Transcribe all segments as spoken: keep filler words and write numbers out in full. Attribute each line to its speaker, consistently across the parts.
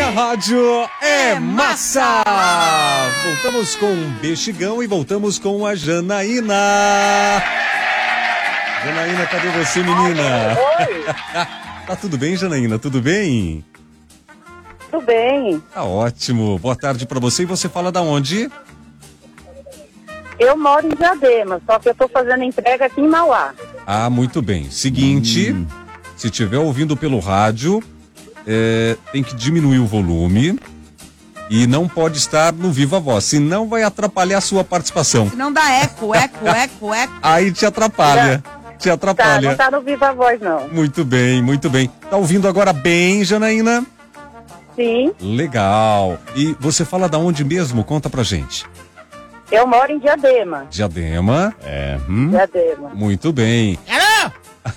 Speaker 1: minha rádio é massa! Voltamos com o Bexigão e voltamos com a Janaína. Janaína, cadê você, menina?
Speaker 2: Oi!
Speaker 1: Tá tudo bem, Janaína? Tudo bem?
Speaker 2: Tudo bem.
Speaker 1: Tá ótimo. Boa tarde pra você. E você fala da onde?
Speaker 2: Eu moro em Diadema, só que eu tô fazendo entrega aqui em Mauá.
Speaker 1: Ah, muito bem. Seguinte, hum. se estiver ouvindo pelo rádio, é, tem que diminuir o volume e não pode estar no Viva Voz, senão vai atrapalhar a sua participação.
Speaker 3: Senão dá eco, eco, eco, eco.
Speaker 1: Aí te atrapalha,
Speaker 2: Já.
Speaker 1: te atrapalha.
Speaker 2: Tá, não tá no Viva Voz, não.
Speaker 1: Muito bem, muito bem. Tá ouvindo agora bem, Janaína?
Speaker 2: Sim.
Speaker 1: Legal. E você fala da onde mesmo? Conta pra gente.
Speaker 2: Eu moro em Diadema.
Speaker 1: Diadema. É. Hum.
Speaker 2: Diadema.
Speaker 1: Muito bem.
Speaker 4: Alô?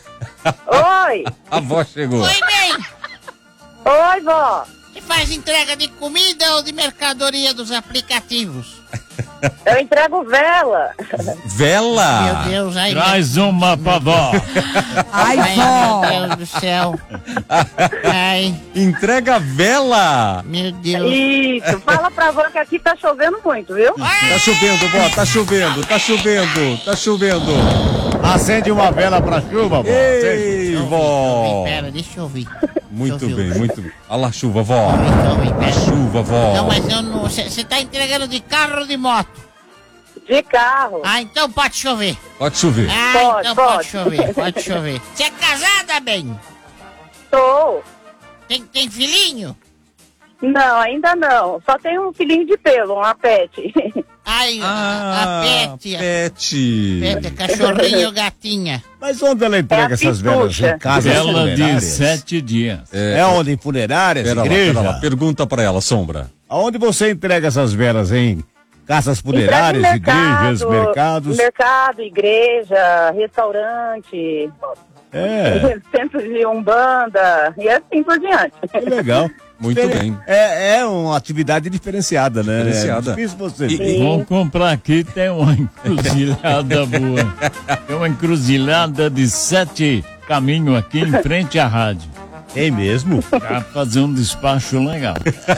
Speaker 2: Oi!
Speaker 1: A avó chegou.
Speaker 4: Oi, bem.
Speaker 2: Oi, vó!
Speaker 4: Você faz entrega de comida ou de mercadoria dos aplicativos?
Speaker 2: Eu entrego vela.
Speaker 1: Vela?
Speaker 4: Meu Deus, aí.
Speaker 5: Traz uma pra vó.
Speaker 3: Ai,
Speaker 4: Ai,
Speaker 3: vó.
Speaker 4: meu Deus do céu. Ai,
Speaker 1: Entrega vela.
Speaker 4: meu Deus.
Speaker 2: Isso, fala pra vó que aqui tá chovendo muito, viu?
Speaker 1: Tá chovendo, vó, tá chovendo, tá chovendo, tá chovendo.
Speaker 5: Acende uma vela pra chuva, vó.
Speaker 1: Ei,
Speaker 4: Deixa eu
Speaker 1: vó.
Speaker 4: ouvir, Pera, deixa eu ouvir.
Speaker 1: Muito
Speaker 4: Deixa eu ouvir.
Speaker 1: bem, muito bem. Olha lá a chuva, vó.
Speaker 4: Deixa eu ouvir,
Speaker 1: A
Speaker 4: pera.
Speaker 1: chuva, vó.
Speaker 4: Não, mas eu não. Você tá entregando de carro ou de moto?
Speaker 2: De carro.
Speaker 4: Ah, então pode chover.
Speaker 1: Pode chover.
Speaker 4: Ah,
Speaker 2: Pode,
Speaker 4: então pode,
Speaker 2: pode.
Speaker 4: chover, pode chover. Você é casada, bem?
Speaker 2: Tô.
Speaker 4: Tem, tem filhinho?
Speaker 2: Não, ainda não. Só tem um filhinho de pelo, uma pet.
Speaker 4: Ai,
Speaker 1: Ah,
Speaker 4: a pet.
Speaker 1: pet.
Speaker 4: Pet, é cachorrinho ou gatinha?
Speaker 5: Mas onde ela entrega
Speaker 2: É a
Speaker 5: essas velas?
Speaker 2: pitucha.
Speaker 5: Em casas
Speaker 6: Vela de
Speaker 5: funerárias?
Speaker 6: sete dias.
Speaker 5: É onde? Em funerárias?
Speaker 1: Pera lá,
Speaker 5: Igreja?
Speaker 1: pera lá. Pergunta pra ela, Sombra.
Speaker 5: Aonde você entrega essas velas, hein? Casas
Speaker 2: Entrego em
Speaker 5: funerárias, igrejas,
Speaker 2: mercado,
Speaker 5: mercados?
Speaker 2: Mercado, igreja, restaurante,
Speaker 5: É,
Speaker 2: centro de umbanda e assim por diante.
Speaker 5: que legal.
Speaker 1: Muito
Speaker 5: Diferen-
Speaker 1: bem.
Speaker 5: É, é uma atividade diferenciada, né?
Speaker 1: Diferenciada.
Speaker 5: É difícil você
Speaker 1: E-
Speaker 5: ver.
Speaker 6: Vamos comprar aqui, tem uma encruzilhada boa. Tem uma encruzilhada de sete caminhos aqui em frente à rádio.
Speaker 5: Tem mesmo?
Speaker 6: Pra fazer um despacho legal.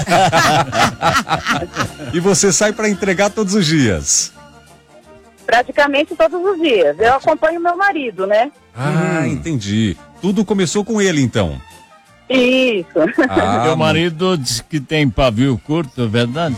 Speaker 1: E você sai pra entregar todos os dias?
Speaker 2: Praticamente todos os dias. Eu acompanho meu marido, né?
Speaker 1: Ah, entendi. Tudo começou com ele, então.
Speaker 2: Isso.
Speaker 1: Ah,
Speaker 6: Meu marido disse que tem pavio curto, é verdade?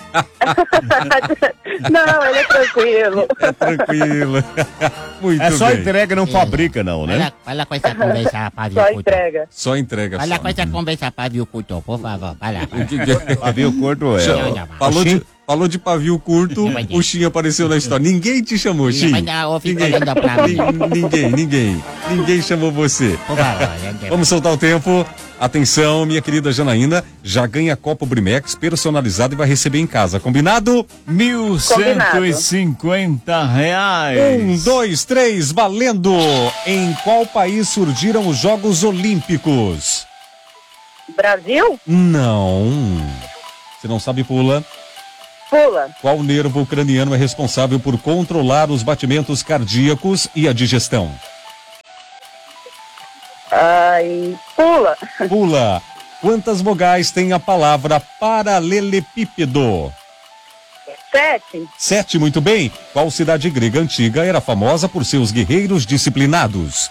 Speaker 2: Não, ele é tranquilo.
Speaker 1: tranquilo. Muito
Speaker 5: É só
Speaker 1: bem.
Speaker 5: entrega, não fabrica não, né?
Speaker 4: Olha, olha com essa conversa, pavio
Speaker 2: Só
Speaker 4: curto.
Speaker 2: entrega.
Speaker 1: Só entrega.
Speaker 4: Olha
Speaker 1: só.
Speaker 4: com essa conversa, pavio curto, por favor. Vai lá.
Speaker 1: O que que é?
Speaker 5: Pavio curto é.
Speaker 4: Não, não.
Speaker 1: Falou de, falou de pavio curto,
Speaker 4: Vai ter.
Speaker 1: o Xinho apareceu na história. Ninguém te chamou, Xinho.
Speaker 4: Vai dar, ó, fica
Speaker 1: Ninguém,
Speaker 4: olhando pra mim.
Speaker 1: Nin- ninguém, ninguém. Ninguém chamou você.
Speaker 4: Por favor, gente.
Speaker 1: Vamos soltar o tempo. Atenção, minha querida Janaína, já ganha copo Brimex personalizado e vai receber em casa. Combinado?
Speaker 6: Mil cento e cinquenta reais.
Speaker 1: Um, dois, três, valendo! Em qual país surgiram os Jogos Olímpicos?
Speaker 2: Brasil?
Speaker 1: Não. Você não sabe, pula.
Speaker 2: Pula.
Speaker 1: Qual nervo ucraniano é responsável por controlar os batimentos cardíacos e a digestão?
Speaker 2: Ai, pula.
Speaker 1: Pula. Quantas vogais tem a palavra paralelepípedo?
Speaker 2: Sete.
Speaker 1: Sete, muito bem. Qual cidade grega antiga era famosa por seus guerreiros disciplinados?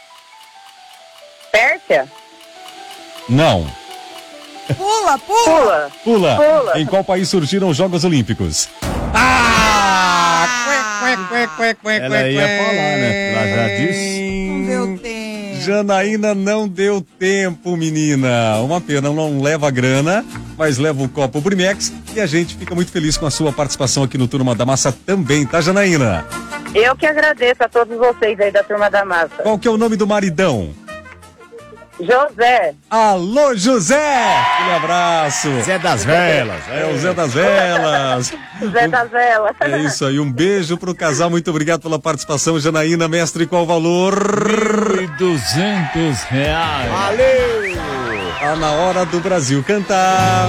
Speaker 2: Pérsia?
Speaker 1: Não.
Speaker 3: Pula, pula.
Speaker 2: Pula.
Speaker 1: Pula.
Speaker 2: Pula.
Speaker 1: Em qual país surgiram os Jogos Olímpicos? Ah! Quê, quê, quê, quê,
Speaker 5: Ela
Speaker 1: quê,
Speaker 5: ia
Speaker 1: quê.
Speaker 5: falar, né? Ela já disse.
Speaker 3: Não deu tempo.
Speaker 1: Janaína não deu tempo, menina. Uma pena, não leva grana, mas leva o copo Brimex e a gente fica muito feliz com a sua participação aqui no Turma da Massa também, tá, Janaína?
Speaker 2: Eu que agradeço a todos vocês aí da Turma da Massa.
Speaker 1: Qual que é o nome do maridão?
Speaker 2: José.
Speaker 1: Alô, José! Aquele abraço.
Speaker 5: Zé das Velas.
Speaker 1: É o Zé das Velas.
Speaker 2: Zé da Vela.
Speaker 1: É isso aí, um beijo pro casal, muito obrigado pela participação, Janaína. Mestre, qual o valor?
Speaker 6: Mil e duzentos reais.
Speaker 5: Valeu!
Speaker 1: Tá na hora do Brasil cantar.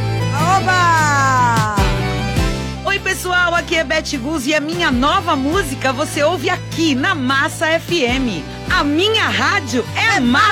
Speaker 3: Oba! Oi, pessoal, aqui é Beth Guz e a minha nova música você ouve aqui na Massa F M. A minha rádio é Massa.